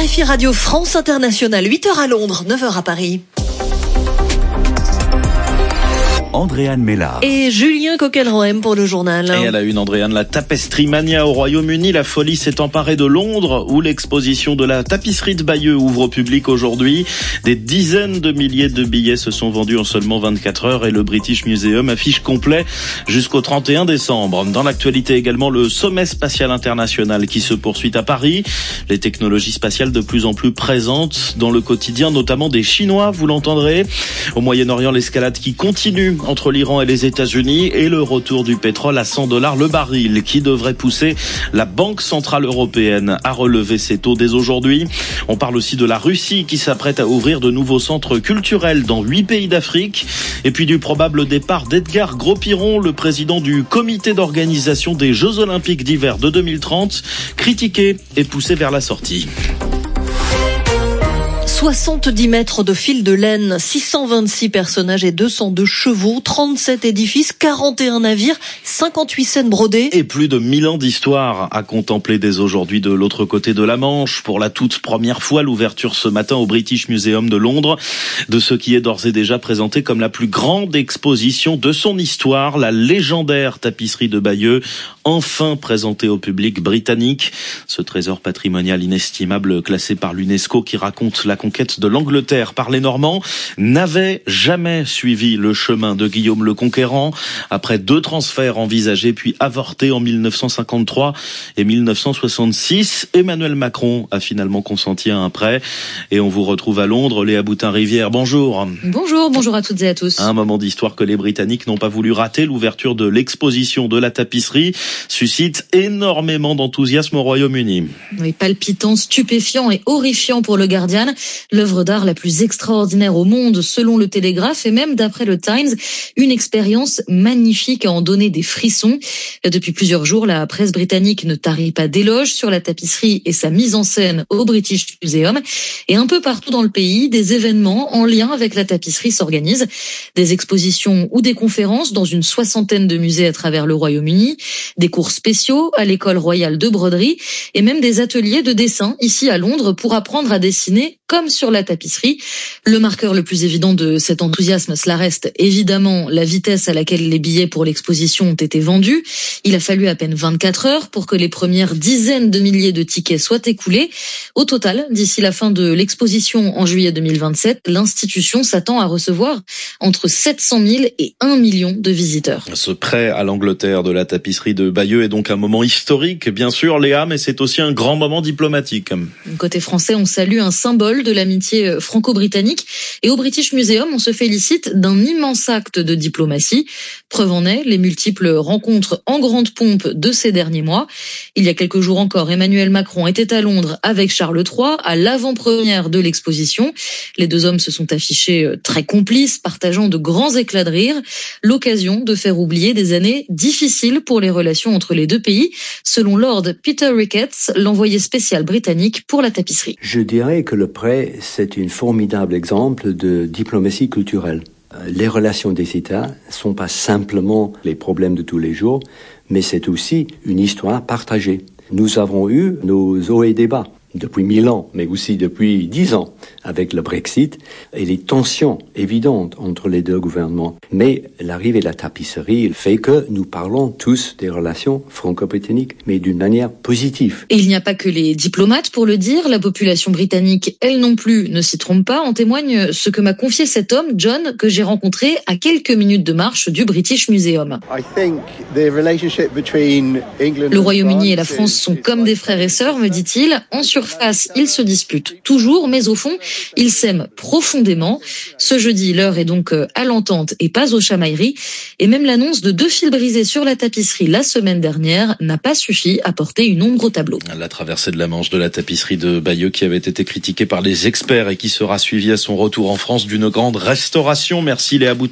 RFI Radio France Internationale, 8h à Londres, 9h à Paris. Andréane Mélard. Et Julien Coquelroem pour le journal. Et à la une, Andréane, la Tapestry Mania au Royaume-Uni. La folie s'est emparée de Londres, où l'exposition de la tapisserie de Bayeux ouvre au public aujourd'hui. Des dizaines de milliers de billets se sont vendus en seulement 24 heures et le British Museum affiche complet jusqu'au 31 décembre. Dans l'actualité également, le sommet spatial international qui se poursuit à Paris. Les technologies spatiales de plus en plus présentes dans le quotidien, notamment des Chinois, vous l'entendrez. Au Moyen-Orient, l'escalade qui continue entre l'Iran et les États-Unis et le retour du pétrole à $100 le baril qui devrait pousser la Banque Centrale Européenne à relever ses taux dès aujourd'hui. On parle aussi de la Russie qui s'apprête à ouvrir de nouveaux centres culturels dans 8 pays d'Afrique et puis du probable départ d'Edgar Gros-Piron, le président du comité d'organisation des Jeux Olympiques d'hiver de 2030, critiqué et poussé vers la sortie. 70 mètres de fil de laine, 626 personnages et 202 chevaux, 37 édifices, 41 navires, 58 scènes brodées. Et plus de 1000 ans d'histoire à contempler dès aujourd'hui de l'autre côté de la Manche. Pour la toute première fois, l'ouverture ce matin au British Museum de Londres de ce qui est d'ores et déjà présenté comme la plus grande exposition de son histoire, la légendaire tapisserie de Bayeux, enfin présentée au public britannique. Ce trésor patrimonial inestimable classé par l'UNESCO qui raconte la conquête de l'Angleterre par les Normands n'avait jamais suivi le chemin de Guillaume le Conquérant. Après 2 transferts envisagés puis avortés en 1953 et 1966, Emmanuel Macron a finalement consenti à un prêt. Et on vous retrouve à Londres, Léa Boutin-Rivière. Bonjour. Bonjour à toutes et à tous. Un moment d'histoire que les Britanniques n'ont pas voulu rater. L'ouverture de l'exposition de la tapisserie suscite énormément d'enthousiasme au Royaume-Uni. Oui, palpitant, stupéfiant et horrifiant pour le Guardian. L'œuvre d'art la plus extraordinaire au monde, selon le Télégraphe et même d'après le Times. Une expérience magnifique à en donner des frissons. Depuis plusieurs jours, la presse britannique ne tarit pas d'éloges sur la tapisserie et sa mise en scène au British Museum. Et un peu partout dans le pays, des événements en lien avec la tapisserie s'organisent. Des expositions ou des conférences dans une 60aine de musées à travers le Royaume-Uni. Des cours spéciaux à l'école royale de broderie et même des ateliers de dessin ici à Londres pour apprendre à dessiner comme sur la tapisserie. Le marqueur le plus évident de cet enthousiasme, cela reste évidemment la vitesse à laquelle les billets pour l'exposition ont été vendus. Il a fallu à peine 24 heures pour que les premières dizaines de milliers de tickets soient écoulés. Au total, d'ici la fin de l'exposition en juillet 2027, l'institution s'attend à recevoir entre 700 000 et 1 million de visiteurs. Ce prêt à l'Angleterre de la tapisserie de Bayeux est donc un moment historique, bien sûr, Léa, mais c'est aussi un grand moment diplomatique. Côté français, on salue un symbole de l'amitié franco-britannique et au British Museum, on se félicite d'un immense acte de diplomatie. Preuve en est, les multiples rencontres en grande pompe de ces derniers mois. Il y a quelques jours encore, Emmanuel Macron était à Londres avec Charles III à l'avant-première de l'exposition. Les deux hommes se sont affichés très complices, partageant de grands éclats de rire. L'occasion de faire oublier des années difficiles pour les relations entre les deux pays, selon Lord Peter Ricketts, l'envoyé spécial britannique pour la tapisserie. Je dirais que le prêt, c'est un formidable exemple de diplomatie culturelle. Les relations des États ne sont pas simplement les problèmes de tous les jours, mais c'est aussi une histoire partagée. Nous avons eu nos hauts et débats depuis 1000 ans, mais aussi depuis 10 ans avec le Brexit et les tensions évidentes entre les deux gouvernements. Mais l'arrivée de la tapisserie fait que nous parlons tous des relations franco-britanniques, mais d'une manière positive. Et il n'y a pas que les diplomates pour le dire, la population britannique, elle non plus, ne s'y trompe pas. En témoigne ce que m'a confié cet homme, John, que j'ai rencontré à quelques minutes de marche du British Museum. Le Royaume-Uni et la France sont comme des frères et sœurs, me dit-il. En surface, ils se disputent toujours, mais au fond, ils s'aiment profondément. Ce jeudi, l'heure est donc à l'entente et pas aux chamailleries. Et même l'annonce de 2 fils brisés sur la tapisserie la semaine dernière n'a pas suffi à porter une ombre au tableau. La traversée de la Manche de la tapisserie de Bayeux qui avait été critiquée par les experts et qui sera suivie à son retour en France d'une grande restauration. Merci Léa Boutin.